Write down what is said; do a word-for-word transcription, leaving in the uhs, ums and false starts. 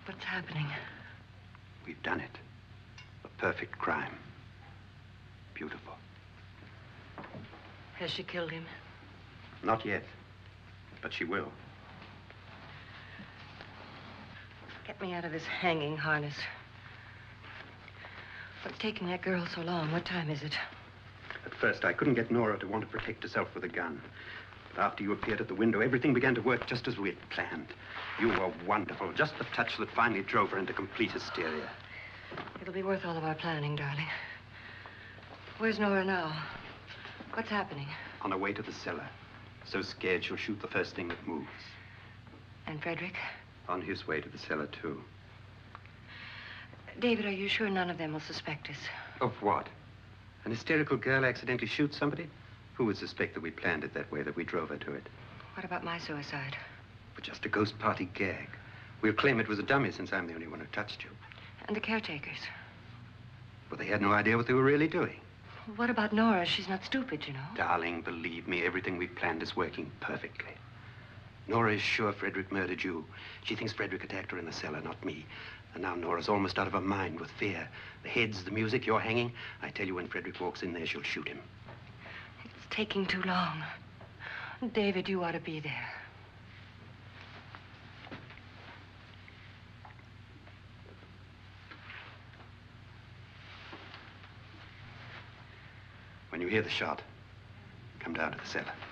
What's happening? We've done it. A perfect crime. Beautiful. Has she killed him? Not yet. But she will. Get me out of this hanging harness. What's taking that girl so long? What time is it? At first, I couldn't get Nora to want to protect herself with a gun. But after you appeared at the window, everything began to work just as we had planned. You were wonderful. Just the touch that finally drove her into complete hysteria. It'll be worth all of our planning, darling. Where's Nora now? What's happening? On her way to the cellar. So scared she'll shoot the first thing that moves. And Frederick? On his way to the cellar, too. David, are you sure none of them will suspect us? Of what? An hysterical girl accidentally shoots somebody? Who would suspect that we planned it that way, that we drove her to it? What about my suicide? But just a ghost party gag. We'll claim it was a dummy since I'm the only one who touched you. And the caretakers? But they had no idea what they were really doing. What about Nora? She's not stupid, you know. Darling, believe me, everything we planned is working perfectly. Nora is sure Frederick murdered you. She thinks Frederick attacked her in the cellar, not me. And now Nora's almost out of her mind with fear. The heads, the music, you're hanging. I tell you, when Frederick walks in there, she'll shoot him. It's taking too long. David, you ought to be there. When you hear the shot, come down to the cellar.